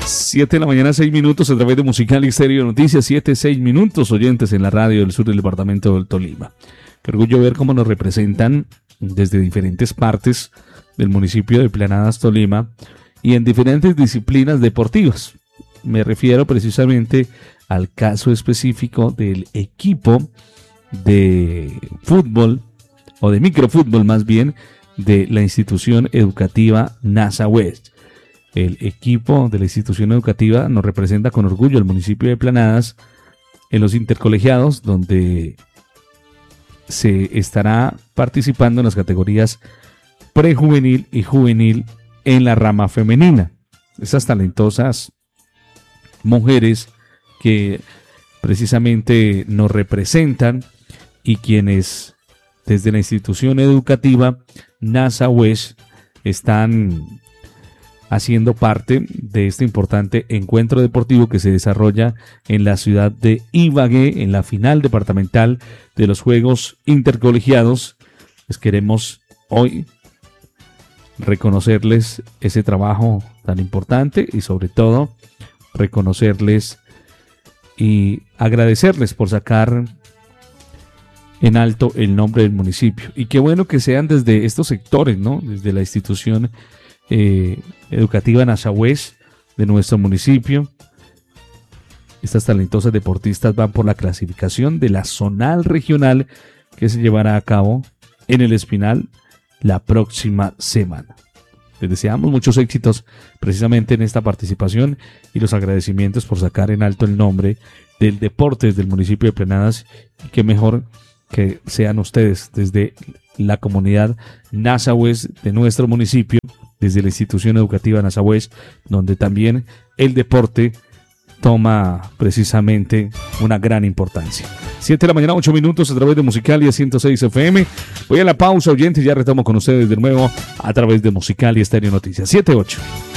7 de la mañana, 6 minutos, a través de Musical y Estéreo Noticias. 7, 6 minutos, oyentes en la radio del sur del departamento del Tolima. Qué orgullo ver cómo nos representan desde diferentes partes del municipio de Planadas, Tolima, y en diferentes disciplinas deportivas. Me refiero precisamente al caso específico del equipo de fútbol, o de microfútbol más bien, de la institución educativa NASA West. El equipo de la institución educativa nos representa con orgullo el municipio de Planadas en los intercolegiados, donde se estará participando en las categorías prejuvenil y juvenil en la rama femenina. Esas talentosas mujeres que precisamente nos representan y quienes desde la institución educativa NASA West están haciendo parte de este importante encuentro deportivo que se desarrolla en la ciudad de Ibagué en la final departamental de los Juegos Intercolegiados. Les queremos hoy reconocerles ese trabajo tan importante y sobre todo reconocerles y agradecerles por sacar en alto el nombre del municipio. Y qué bueno que sean desde estos sectores, ¿no? Desde la institución educativa NASA West de nuestro municipio. Estas talentosas deportistas van por la clasificación de la zonal regional que se llevará a cabo en el Espinal la próxima semana. Les deseamos muchos éxitos precisamente en esta participación y los agradecimientos por sacar en alto el nombre del deporte del municipio de Planadas, y qué mejor que sean ustedes desde la comunidad NASA West de nuestro municipio, desde la institución educativa NASA West, donde también el deporte toma precisamente una gran importancia. 7 de la mañana, 8 minutos, a través de Musicalia 106 FM. Voy a la pausa, oyentes, y ya retomo con ustedes de nuevo a través de Musicalia Estéreo Noticias. 7-8.